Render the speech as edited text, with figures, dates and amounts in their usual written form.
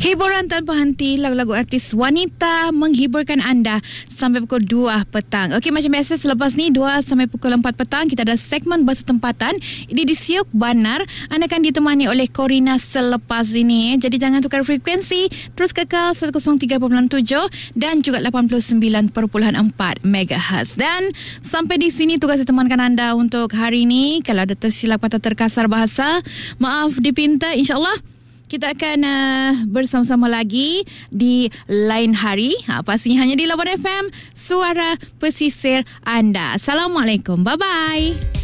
Hiburan tanpa henti, lagu-lagu artis wanita menghiburkan anda sampai pukul 2 petang. Okey, macam biasa selepas ni 2 sampai pukul 4 petang kita ada segmen bersetempatan. Ini di Siok Banar. Anda akan ditemani oleh Corina selepas ini. Jadi jangan tukar frekuensi, terus kekal 103.7 dan juga 89.4 MHz. Dan sampai di sini tugas saya temankan anda untuk hari ini. Kalau ada tersilap atau terkasar bahasa, maaf dipinta, insyaAllah kita akan bersama-sama lagi di lain hari. Pastinya hanya di Lawan FM, suara pesisir anda. Assalamualaikum. Bye-bye.